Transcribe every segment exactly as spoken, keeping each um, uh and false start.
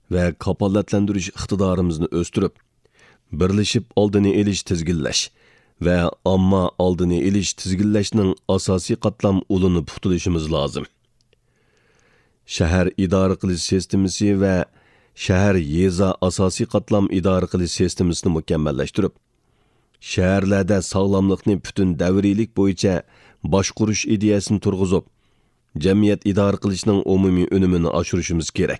ve kapollatlantirish iqtidorimizni o'stirib, birlashib oldini elish tizginlash ve amma oldini elish tizginlashning asosiy qatlam ulini puxtalashimiz lozim. Shahar idora qilish sistemasi va shahar yeza asosiy qatlam idora qilish sistemasini mukammallashtirib, shaharlarda sog'lomlikni butun davriylik bo'yicha boshqurish ideyasini turg'izib, jamiyat idora qilishning umumiy unumini oshirishimiz kerak.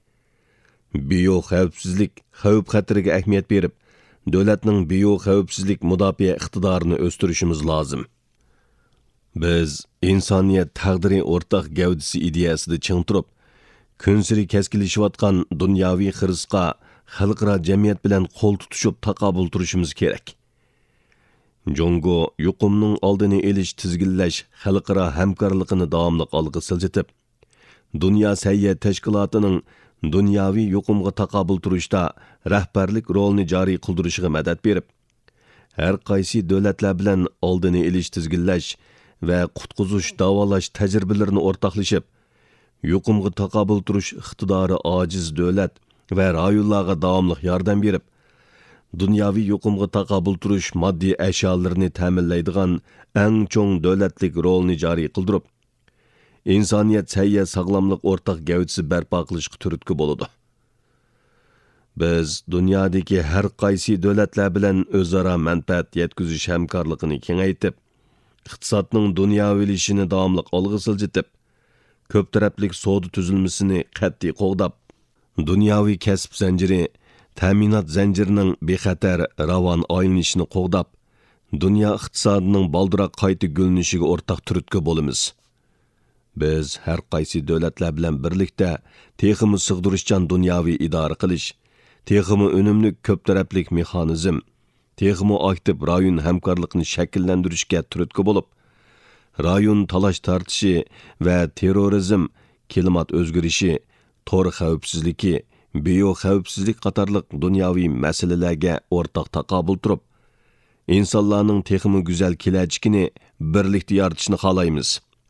Biyo xavfsizlik, xavf xatiriga ahamiyat berib, davlatning biyo xavfsizlik mudofaa iqtidorini o'stirishimiz lozim. Biz insoniyat taqdiri o'rtaq gavdisi ideyasida ching turib, kunsiri keskinlashayotgan dunyoviy xirisqa xalqaro jamiyat bilan qo'l tutishib taqobil turishimiz kerak. Jongo yuqumning oldini elish tizginlash xalqaro hamkorligini davomli olg'a siljitib, Dunyo sayya tashkilotining dunyoviy yuqumga taqobil turishda rahbarlik rolini joriy qildirishiga madad berib, har qaysi davlatlar bilan oldini elish tizginlash va qutqizish davolash tajribalarini o'rtoqlashib, yuqumga taqobil turish iqtidori ojiz davlat va rayonlarga davomli yordam berib, dunyoviy yuqumga taqobil turish moddiy ashyolarni ta'minlaydigan eng cho'ng davlatlik rolni joriy qildirib, insoniyat sayya sog'lomlik o'rtaq gavdisi barpo qilishga turtki bo'ladi. Biz dunyodagi har qaysi davlatlar bilan o'zaro manfaat yetkazish hamkorligini kengaytib, iqtisodning dunyoviylashini davomli olg'a siljitib, ko'p taraflik savdo tuzilmasini qat'iy qo'g'dab, dunyoviy kasb zanjiri, ta'minot zanjirining bexatar ravon aylanishini qo'g'dab, dunyo iqtisodining baldiroq qayta gulnishiga o'rtaq turtki bo'lamiz. Biz har qaysi davlatlar bilan birlikda texmi sig'dirishchan dunyoviy idora qilish, texmi unumli ko'p taraflik mexanizm, texmi aktiv rayon hamkorlikni shakllantirishga turtki bo'lib, rayon talash tortishi va terrorizm, klimat o'zgarishi, tor xavfsizligi, biyo xavfsizlik qatorliq dunyoviy masalalarga o'rtaq taqobil turib, insonlarning texmi go'zal kelajagini birlikda yaratishni xohlaymiz.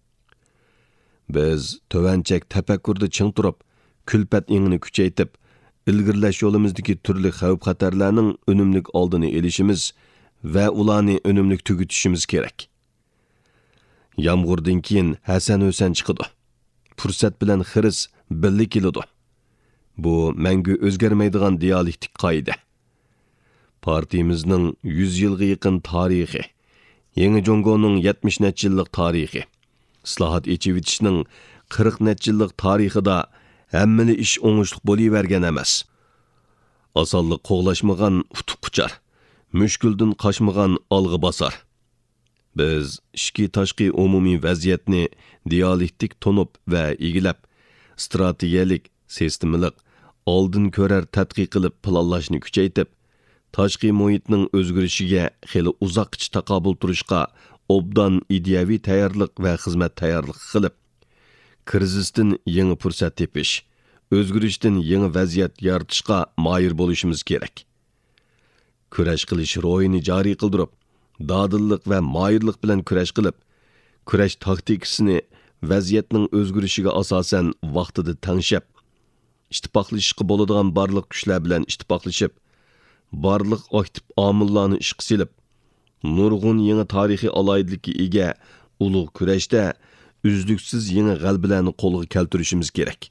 Biz tovanchak tafakkurda ching turib, kulpat ingini kuchaytib, ilgirlash yo'limizdagi turli xavf-xatarlarning unumli oldini elishimiz va ularni unumli tugutishimiz kerak. Yomg'irdan keyin Hasan Husan chiqadi. Fursat bilan xiris birlik keladi. Bu mangu o'zgarmaydigan dialektik qoida. Partiyamizning yuz yilga yaqin tarixi, Yangi Jongoning yetmish necha yillik tarixi, islohot echivitishning qirq necha yillik tarixida hammani ish o'ngishli bo'lavergan emas. Osonlik qo'g'lashmagan utuq quchar, mushkuldan qochmagan olg'a bosar. Biz ishki tashqi umumiy vaziyatni dialektik tonib va egilab, strategiyalik, sistemalik, oldin ko'rar tadqiq qilib planlashni kuchaytib, tashqi muhitning o'zgarishiga xeli uzoqcha taqobil turishga obdan ideyaviy tayyorlik va xizmat tayyorligi qilib, krizisdan yangi fursat tepish, o'zgarishdan yangi vaziyat yaratishga moyir bo'lishimiz kerak. Kurash qilish ro'yini joriy qildirib, dadillik va moyirlik bilan kurash qilib, kurash taktikasini vaziyatning o'zgarishiga asosan vaqtida tanishib, ittifoqlashishga bo'ladigan barliq kuchlar bilan ittifoqlashib, barliq aktiv omillarni ishga silib, nurg'un yangi tarixiy aloyidlikka ega ulug' kurashda uzluksiz yangi g'albalarni qo'lga keltirishimiz kerak.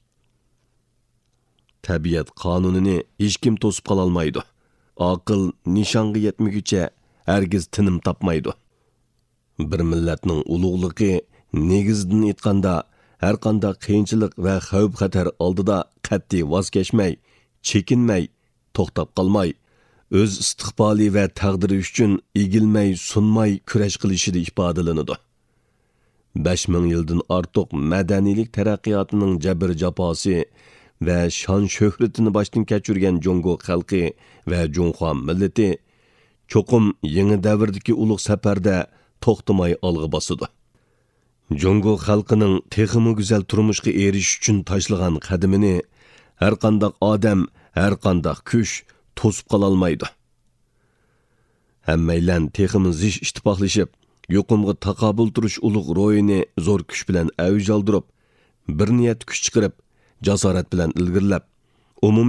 Tabiat qonunini hech kim to'sib qola olmaydi. Aql nishonga yetmaguncha hargiz tinim topmaydi. Bir millatning ulug'ligi negizdan aytganda har qanday qiyinchilik va xavf-xatar oldida qat'iy voz kechmay, chekinmay, to'xtab qolmay, o'z istiqboli va taqdiri uchun egilmay, sunmay kurash qilishida ifodalanadi. besh ming yildan ortiq madaniylik taraqqiyotining jabr jafosi va shon shuhratini boshdan kechirgan Jongo xalqi va Jonxo millati cho'qim yangi davrdagi ulug' safarda to'xtamay olg'a bosadi. Jongo xalqining texmi go'zal turmushga erishish uchun tashlagan qadamini har qanday odam, har qanday kuch to'sib qola olmaydi. Hammaylan texmi zish ittifoqlashib, yuqumga taqobil turish ulug' ro'yini zo'r kuch bilan avj oldirib, bir niyat kuch chiqarib, jasorat bilan ilgirlab, umum